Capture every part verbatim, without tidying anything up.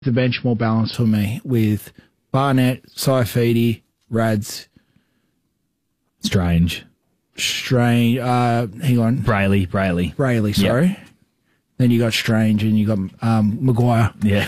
the bench more balanced for me with Barnett, Saifidi, Rads, Strange, Strange. Uh, hang on, Brayley, Brayley, Brayley. Sorry. Yep. Then you got Strange and you got um, Maguire. Yeah,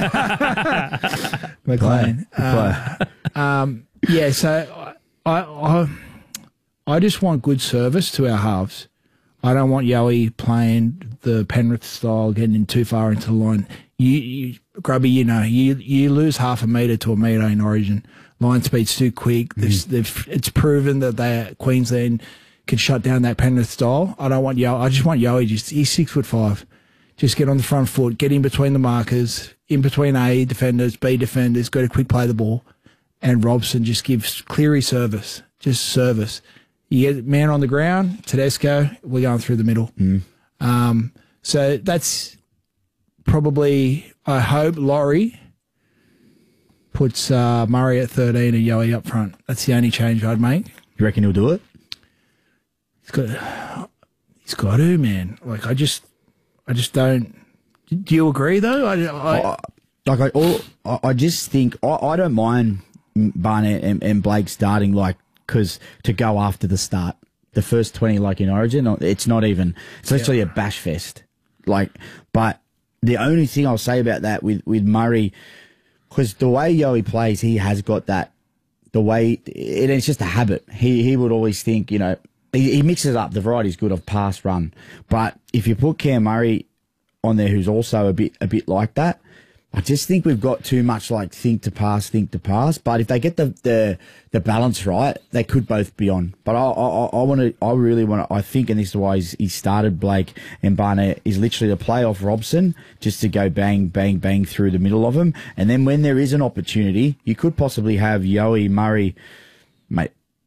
McLean. Uh, um, yeah. So I, I, I just want good service to our halves. I don't want Yowie playing the Penrith style, getting too far into the line. You, you Grubby, you know, you you lose half a metre to a metre in Origin. Line speed's too quick. Mm. They've, it's proven that they Queensland can shut down that Penrith style. I don't want Yowie. I just want Yowie. Just he's six foot five. Just get on the front foot, get in between the markers, in between A defenders, B defenders, go to quick play the ball, and Robson just gives Cleary service, just service. You get man on the ground, Tedesco, we're going through the middle. Mm. Um, so that's probably, I hope, Laurie puts uh, Murray at thirteen and Yowie up front. That's the only change I'd make. You reckon he'll do it? He's got, he's got to, man. Like, I just... I just don't. Do you agree though? I, I, like I, all, I just think I, I don't mind Barnett and, and Blake starting like because to go after the start, the first twenty like in Origin, it's not even. It's literally yeah. a bash fest. Like, but the only thing I'll say about that with with Murray, because the way Yowie plays, he has got that. The way it, it's just a habit. He he would always think, you know. He, he mixes it up. The variety's good of pass run. But if you put Cam Murray on there, who's also a bit a bit like that, I just think we've got too much like think to pass, think to pass. But if they get the the, the balance right, they could both be on. But I I, I want to. I really want to. I think, and this is why he's, he started Blake and Barnett, is literally to play off Robson, just to go bang, bang, bang through the middle of them. And then when there is an opportunity, you could possibly have Yowie, Murray, mate.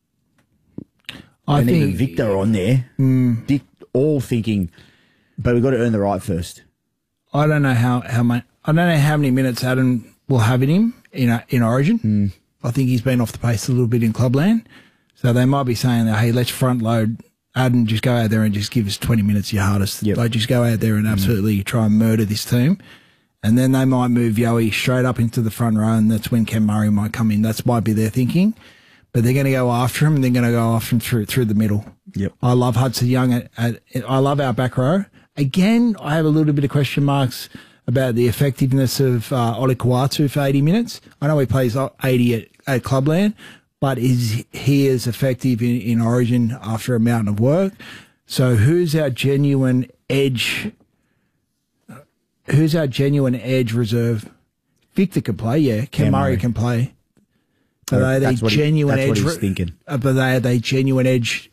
I and think even Victor on there, mm, Dick, all thinking, but we've got to earn the right first. I don't know how how much. I don't know how many minutes Adam will have in him in in Origin. Mm. I think he's been off the pace a little bit in Clubland, so they might be saying that, hey, let's front load Adam. Just go out there and just give us twenty minutes your hardest. Yep. Like just go out there and absolutely mm. try and murder this team, and then they might move Yowie straight up into the front row, and that's when Ken Murray might come in. That might be their thinking. But they're going to go after him, and they're going to go after him through through the middle. Yep. I love Hudson Young. At, at, I love our back row. Again, I have a little bit of question marks about the effectiveness of uh, Ole Kawatu for eighty minutes. I know he plays eighty at, at Clubland, but is he as effective in, in Origin after a mountain of work? So who's our genuine edge? Who's our genuine edge reserve? Victor can play, yeah. Ken Murray, Murray can play. But are they genuine he, that's edge? What he's thinking. But they are they genuine edge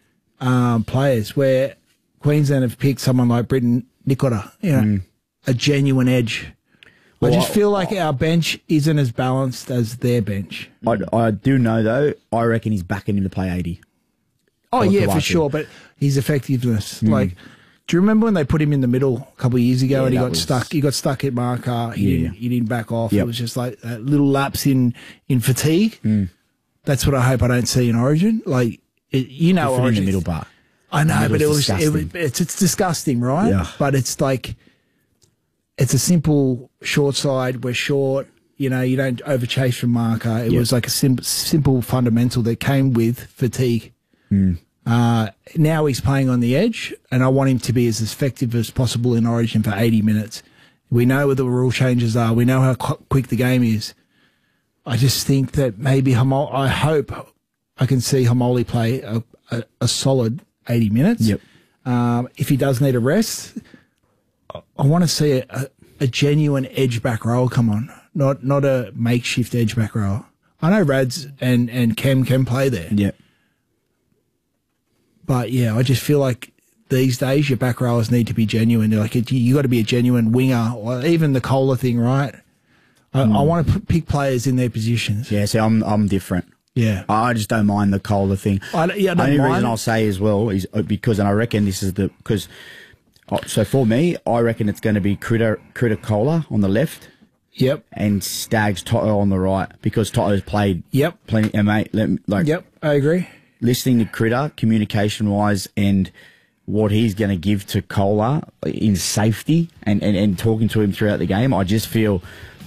um, players where Queensland have picked someone like Britton Nicola, you know, mm. a genuine edge. Well, I just feel like our bench isn't as balanced as their bench. I, I do know though. I reckon he's backing him to play eighty. Oh yeah, for sure. But his effectiveness, mm. like. Do you remember when they put him in the middle a couple of years ago yeah, and he got was... stuck? He got stuck at marker. He yeah. didn't. He didn't back off. Yep. It was just like a little lapse in in fatigue. Mm. That's what I hope I don't see in Origin. Like it, you know, Origin in the middle bar. I know, but it was, it was it's it's disgusting, right? Yeah. But it's like it's a simple short side. We're short. You know, you don't overchase from marker. It yep. was like a sim simple fundamental that came with fatigue. Mm. Uh, now he's playing on the edge, and I want him to be as effective as possible in Origin for eighty minutes. We know what the rule changes are. We know how qu quick the game is. I just think that maybe Hamol I hope I can see Hamoli play a, a, a solid eighty minutes. Yep. Um, if he does need a rest, I, I want to see a, a, a genuine edge back row come on, not not a makeshift edge back row. I know Rads and, and Cam can play there. Yep. But yeah, I just feel like these days your back rowers need to be genuine. Like you got to be a genuine winger, or even the Kohler thing, right? I, mm. I want to pick players in their positions. Yeah, see, I'm I'm different. Yeah, I just don't mind the Kohler thing. I, yeah, I don't the only mind. reason I'll say as well is because, and I reckon this is the because. So for me, I reckon it's going to be Critter Critter Kohler on the left. Yep. And Staggs Toto on the right because Toto's played. Yep. Plenty. And mate, like. Yep, I agree. Listening to Critter, communication-wise, and what he's going to give to Kohler in safety and, and, and talking to him throughout the game, I just feel